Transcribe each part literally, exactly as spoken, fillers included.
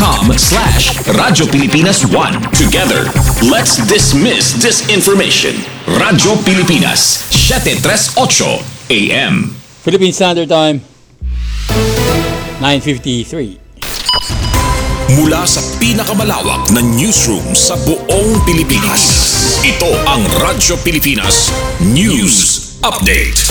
com slash Radyo Pilipinas one. Together, let's dismiss disinformation. Radyo Pilipinas, seven thirty-eight A M. Philippine Standard Time, nine fifty-three. Mula sa pinakamalawak na newsroom sa buong Pilipinas, ito ang Radyo Pilipinas News Update.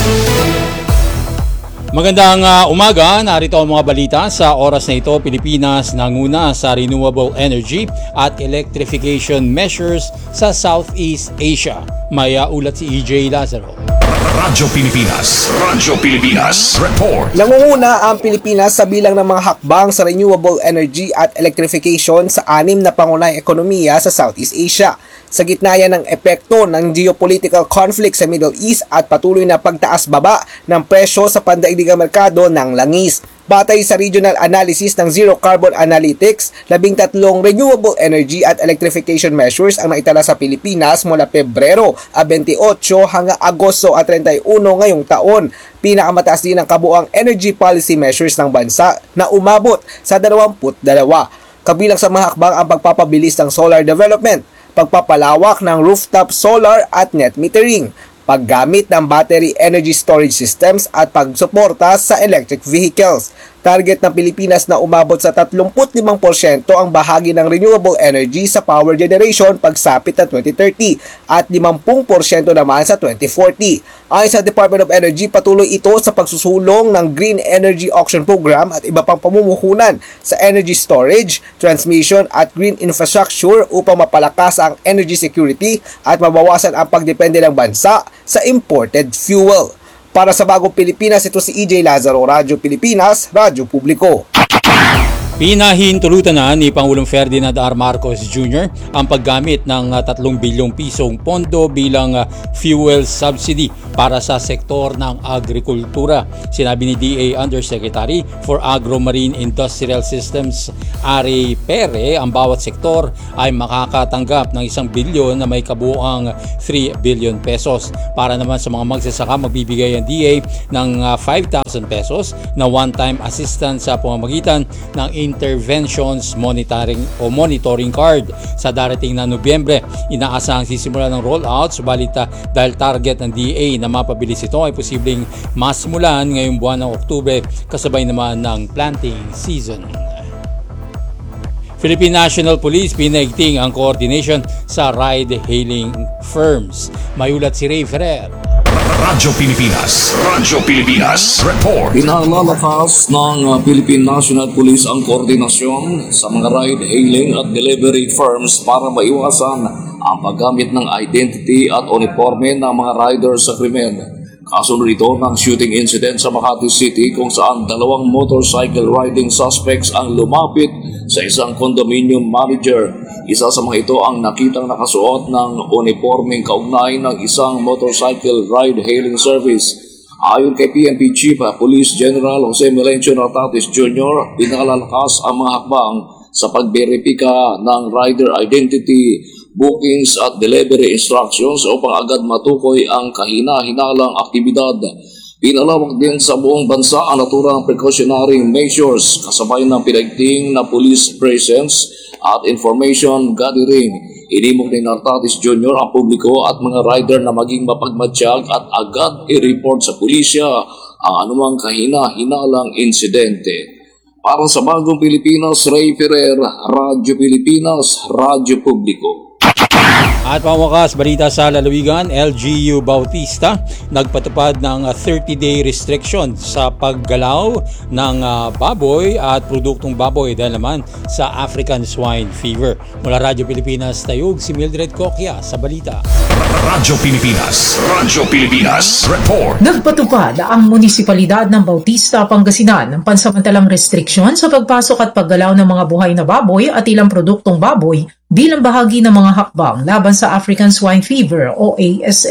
Magandang uh, umaga, narito ang mga balita sa oras na ito. Pilipinas nanguna sa renewable energy at electrification measures sa Southeast Asia. May uh, ulat si E J Lazaro. Radyo Pilipinas, Radyo Pilipinas Report. Nangunguna ang Pilipinas sa bilang ng mga hakbang sa renewable energy at electrification sa anim na pangunahing ekonomiya sa Southeast Asia. Sa gitna yan ng epekto ng geopolitical conflict sa Middle East at patuloy na pagtaas-baba ng presyo sa pandaigdigang merkado ng langis. Batay sa regional analysis ng Zero Carbon Analytics, labing tatlong renewable energy at electrification measures ang naitala sa Pilipinas mula Pebrero twenty-eight hanggang Agosto thirty-one ngayong taon. Pinakamataas din ang kabuang energy policy measures ng bansa na umabot sa twenty-two. Kabilang sa mga hakbang ang pagpapabilis ng solar development, pagpapalawak ng rooftop solar at net metering, paggamit ng battery energy storage systems at pagsuporta sa electric vehicles. Target ng Pilipinas na umabot sa thirty-five percent ang bahagi ng renewable energy sa power generation pagsapit ng twenty thirty at fifty percent naman sa twenty forty. Ayon sa Department of Energy, patuloy ito sa pagsusulong ng Green Energy Auction Program at iba pang pamumuhunan sa energy storage, transmission at green infrastructure upang mapalakas ang energy security at mabawasan ang pagdepende ng bansa sa imported fuel. Para sa Bagong Pilipinas, ito si E J Lazaro, Radyo Pilipinas, Radyo Publiko. Pinahintulutan na ni Pangulong Ferdinand R. Marcos Junior ang paggamit ng tatlong bilyong pisong pondo bilang fuel subsidy para sa sektor ng agrikultura. Sinabi ni D A Undersecretary for Agro-Marine Industrial Systems Ari Pere, ang bawat sektor ay makakatanggap ng isang bilyon na may kabuuang three billion pesos. Para naman sa mga magsasaka, magbibigay ang D A ng five thousand pesos na one-time assistance sa pamamagitan ng Interventions Monitoring o Monitoring Card. Sa darating na Nobyembre, inaasahang sisimula ng rollout, subalit uh, dahil target ng D A na mapabilis ito ay posibleng masimulan ngayong buwan ng Oktubre kasabay naman ng planting season. Philippine National Police pinaigting ang coordination sa ride-hailing firms. May ulat si Ray Ferrer. Radyo Pilipinas, Radyo Pilipinas Report. Pinalalakas ng Philippine National Police ang koordinasyon sa mga ride-hailing at delivery firms para maiwasan ang paggamit ng identity at uniforme ng mga riders sa krimen. Kasunod ito ng shooting incident sa Makati City kung saan dalawang motorcycle riding suspects ang lumapit sa isang condominium manager. Isa sa mga ito ang nakitang nakasuot ng uniformeng kaugnay ng isang motorcycle ride-hailing service. Ayon kay P N P Chief Police General Jose Melencio Nartatis Junior, pinalalakas ang mga hakbang sa pagberipika ng rider identity, bookings at delivery instructions upang agad matukoy ang kahina-hinalang aktibidad. Pinalawak din sa buong bansa ang naturang precautionary measures kasabay ng pinaigting na police presence at information gathering. Inimok ni Nartatis Junior ang publiko at mga rider na maging mapagmatsyag at agad i-report sa pulisya ang anumang kahina-hinalang insidente. Para sa Bagong Pilipinas, Ray Ferrer, Radyo Pilipinas, Radyo Publiko. At pamawakas, balita sa lalawigan, L G U Bautista nagpatupad ng thirty-day restriction sa paggalaw ng uh, baboy at produktong baboy dahil naman sa African Swine Fever. Mula Radyo Pilipinas, tayog si Mildred Coquia sa balita. Radyo Pilipinas, Radyo Pilipinas Report. Nagpatupad ang munisipalidad ng Bautista, Pangasinan ng pansamantalang restriksyon sa pagpasok at paggalaw ng mga buhay na baboy at ilang produktong baboy bilang bahagi ng mga hakbang laban sa African Swine Fever o A S F.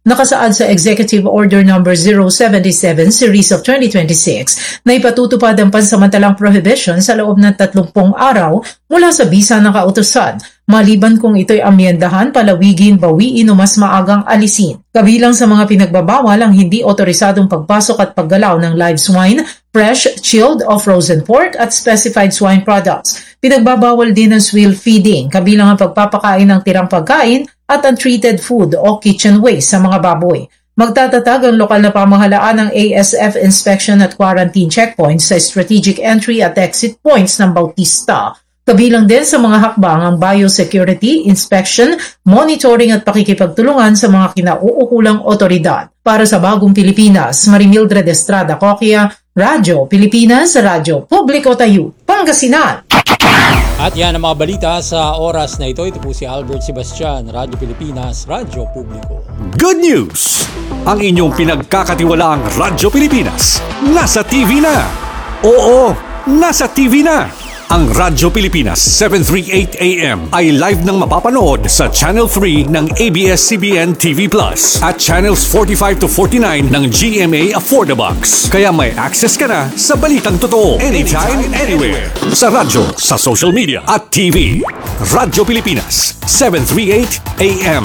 Nakasaad sa Executive Order Number zero seventy-seven Series of twenty twenty-six na ipatutupad ang pansamantalang prohibition sa loob ng tatlumpung araw mula sa bisa ng kautusan, maliban kung ito'y amyendahan, palawigin, bawiin o mas maagang alisin. Kabilang sa mga pinagbabawal ang hindi otorisadong pagpasok at paggalaw ng live swine, fresh, chilled o frozen pork at specified swine products. Pinagbabawal din ang swill feeding, kabilang ang pagpapakain ng tirang pagkain at untreated food o kitchen waste sa mga baboy. Magtatatag ang lokal na pamahalaan ng A S F inspection at quarantine checkpoints sa strategic entry at exit points ng Bautista. Kabilang din sa mga hakbang ang biosecurity, inspection, monitoring at pakikipagtulungan sa mga kinauukulang otoridad. Para sa Bagong Pilipinas, Marimildred Estrada Coquia, Radyo Pilipinas, Radyo Publiko Tayo, Pangasinan. At yan ang mga balita sa oras na ito. Ito po si Albert Sebastian, Radyo Pilipinas, Radyo Publiko. Good news! Ang inyong pinagkakatiwalaang Radyo Pilipinas nasa T V na! Oo, nasa T V na! Ang Radyo Pilipinas seven thirty-eight A M ay live nang mapapanood sa Channel three ng A B S C B N T V Plus at Channels forty-five to forty-nine ng G M A Affordabox. Kaya may access ka na sa balitang totoo anytime, anywhere. Sa radyo, sa social media at T V. Radyo Pilipinas seven thirty-eight A M.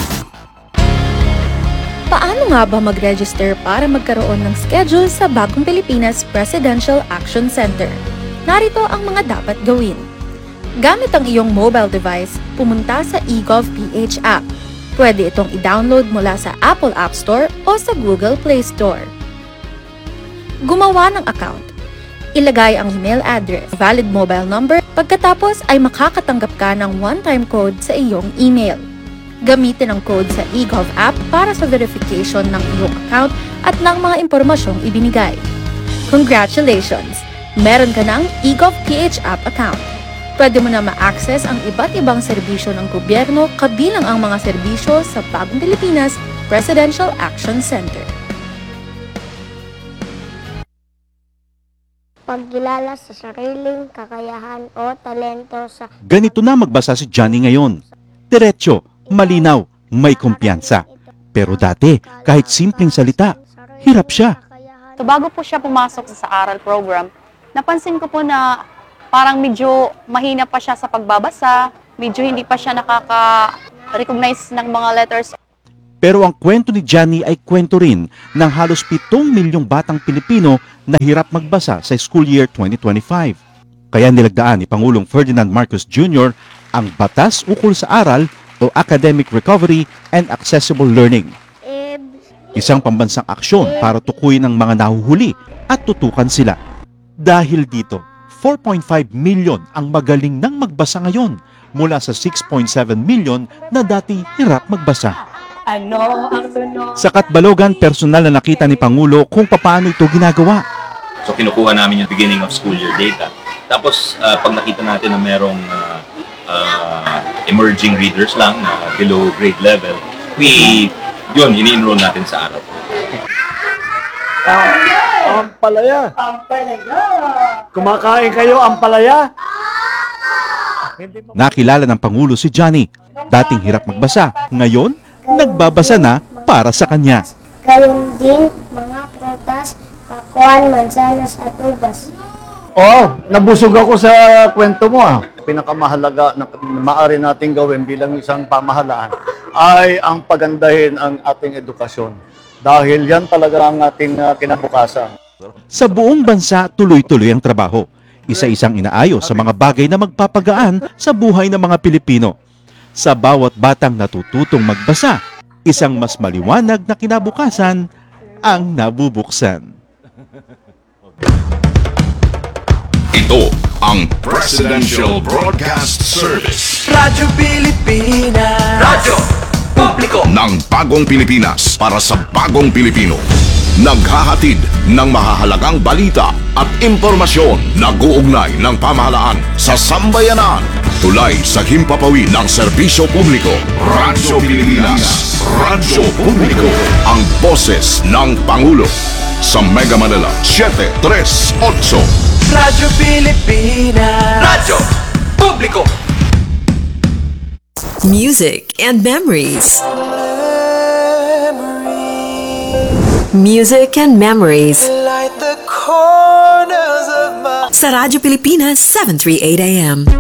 Paano nga ba mag-register para magkaroon ng schedule sa Bagong Pilipinas Presidential Action Center? Narito ang mga dapat gawin. Gamit ang iyong mobile device, pumunta sa eGovPH app. Pwede itong i-download mula sa Apple App Store o sa Google Play Store. Gumawa ng account. Ilagay ang email address, valid mobile number, pagkatapos ay makakatanggap ka ng one-time code sa iyong email. Gamitin ang code sa eGov app para sa verification ng iyong account at ng mga impormasyong ibinigay. Congratulations! Meron ka ng eGovPH app account. Pwede mo na ma-access ang iba't ibang serbisyo ng gobyerno kabilang ang mga serbisyo sa Bagong Pilipinas Presidential Action Center. Pagkilala sa sariling kakayahan o talento sa... Ganito na magbasa si Johnny ngayon. Diretso, malinaw, may kumpiyansa. Pero dati, kahit simpleng salita, hirap siya. So bago po siya pumasok sa aral program, napansin ko po na parang medyo mahina pa siya sa pagbabasa, medyo hindi pa siya nakaka-recognize ng mga letters. Pero ang kwento ni Johnny ay kwento rin ng halos pitong milyong batang Pilipino na hirap magbasa sa school year twenty twenty-five. Kaya nilagdaan ni Pangulong Ferdinand Marcos Junior ang Batas Ukol sa Aral o Academic Recovery and Accessible Learning. Isang pambansang aksyon para tukuyin ang mga nahuhuli at tutukan sila. Dahil dito, four point five million ang magaling nang magbasa ngayon mula sa six point seven million na dati hirap magbasa. Ano ang tunog? Sa Katbalogan, personal na nakita ni Pangulo kung paano ito ginagawa. So kinukuha namin yung beginning of school year data. Tapos uh, pag nakita natin na merong uh, uh, emerging readers lang na below grade level, we, yun, ini-enroll natin sa araw. Ampalaya. Ampalaya. Kumakain kayo ampalaya? Nakilala ng Pangulo si Johnny. Dating hirap magbasa, ngayon nagbabasa na para sa kanya. Gayong din mga prutas, pakuan, mansanas at ubas. Oo, nabusog ako sa kwento mo ah. Pinakamahalaga na maaari nating gawin bilang isang pamahalaan ay ang pagandahin ang ating edukasyon. Dahil yan talaga ang ating uh, kinabukasan. Sa buong bansa, tuloy-tuloy ang trabaho. Isa-isang inaayos sa mga bagay na magpapagaan sa buhay ng mga Pilipino. Sa bawat batang natututong magbasa, isang mas maliwanag na kinabukasan ang nabubuksan. Ito ang Presidential Broadcast Service. Radyo Pilipinas. Radyo Publiko ng Bagong Pilipinas para sa Bagong Pilipino. Naghahatid ng mahahalagang balita at impormasyon na guugnay ng pamahalaan sa sambayanan. Tulay sa himpapawid ng serbisyo publiko. Radyo Pilipinas. Radyo Publiko. Ang boses ng Pangulo. Sa Mega Manila, seven thirty-eight. Radyo Pilipinas. Radyo Publiko. Music and memories. Memories. music and memories. Light the corners of my Sa Radyo Pilipinas, seven thirty-eight A M.